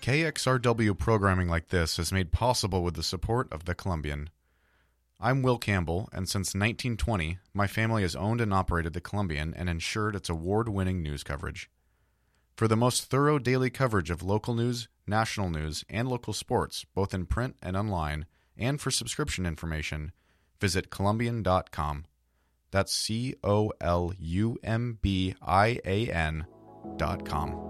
KXRW programming like this is made possible with the support of the Columbian. I'm Will Campbell, and since 1920, my family has owned and operated the Columbian and ensured its award-winning news coverage. For the most thorough daily coverage of local news, national news, and local sports, both in print and online, and for subscription information, visit Columbian.com. That's COLUMBIAN.com.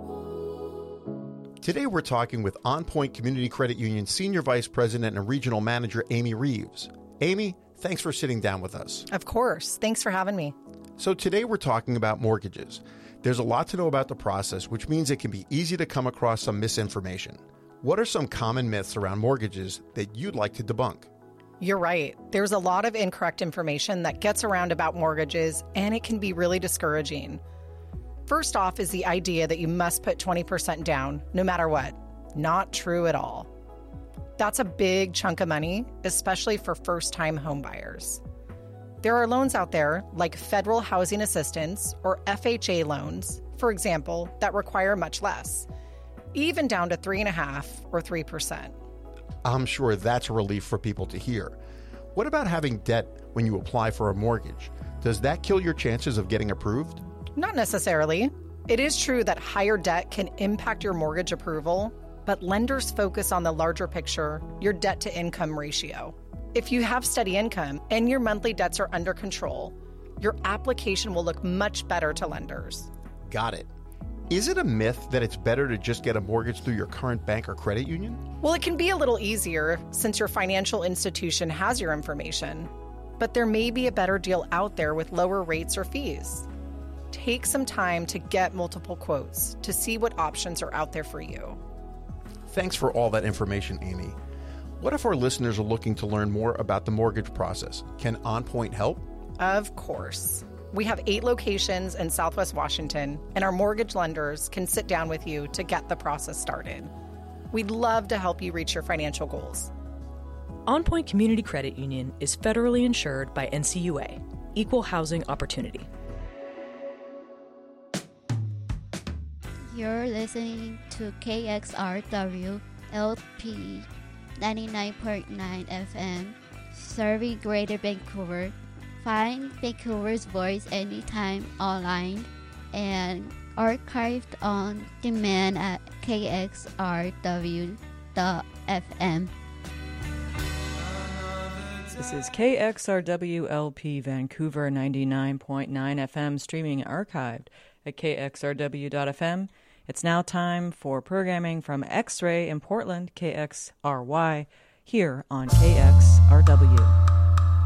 Today we're talking with On Point Community Credit Union Senior Vice President and Regional Manager Amy Reeves. Amy, thanks for sitting down with us. Of course. Thanks for having me. So today we're talking about mortgages. There's a lot to know about the process, which means it can be easy to come across some misinformation. What are some common myths around mortgages that you'd like to debunk? You're right. There's a lot of incorrect information that gets around about mortgages, and it can be really discouraging. First off is the idea that you must put 20% down, no matter what. Not true at all. That's a big chunk of money, especially for first-time homebuyers. There are loans out there, like Federal Housing Assistance or FHA loans, for example, that require much less, even down to 3.5% or 3%. I'm sure that's a relief for people to hear. What about having debt when you apply for a mortgage? Does that kill your chances of getting approved? Not necessarily. It is true that higher debt can impact your mortgage approval, but lenders focus on the larger picture, your debt-to-income ratio. If you have steady income and your monthly debts are under control, your application will look much better to lenders. Got it. Is it a myth that it's better to just get a mortgage through your current bank or credit union? Well, it can be a little easier since your financial institution has your information, but there may be a better deal out there with lower rates or fees. Take some time to get multiple quotes to see what options are out there for you. Thanks for all that information, Amy. What if our listeners are looking to learn more about the mortgage process? Can On Point help? Of course. We have 8 locations in Southwest Washington, and our mortgage lenders can sit down with you to get the process started. We'd love to help you reach your financial goals. On Point Community Credit Union is federally insured by NCUA, Equal Housing Opportunity. You're listening to KXRW LP 99.9 FM, serving Greater Vancouver. Find Vancouver's voice anytime online and archived on demand at kxrw.fm. This is KXRW-LP Vancouver 99.9 FM, streaming archived at kxrw.fm. It's now time for programming from X-Ray in Portland, KXRY, here on KXRW.